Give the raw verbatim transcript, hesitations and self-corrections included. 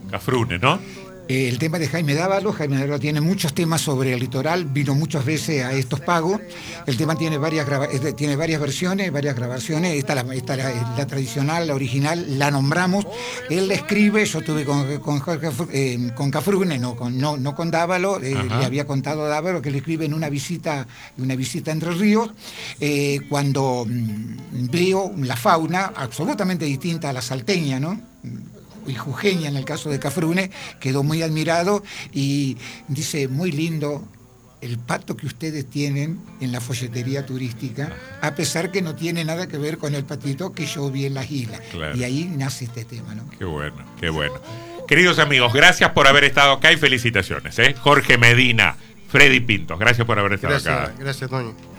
Cafrune, ¿no? Eh, el tema de Jaime Dávalo. Jaime Dávalo tiene muchos temas sobre el litoral, vino muchas veces a estos pagos. El tema tiene varias, grava tiene varias versiones, varias grabaciones. Esta, la, esta la, la tradicional, la original, la nombramos. Él la escribe, yo estuve con, con, eh, con Cafrune, no con, no, no con Dávalo, eh, le había contado a Dávalo que le escribe en una visita, una visita a Entre Ríos, eh, cuando mmm, veo la fauna absolutamente distinta a la salteña, ¿no? Y jujeña en el caso de Cafrune, quedó muy admirado y dice, muy lindo el pato que ustedes tienen en la folletería turística, a pesar que no tiene nada que ver con el patito que yo vi en las islas. Claro. Y ahí nace este tema, ¿no? Qué bueno, qué bueno. Queridos amigos, gracias por haber estado acá y felicitaciones, ¿eh? Jorge Medina, Freddy Pintos, gracias por haber estado gracias, acá. Gracias, Toño.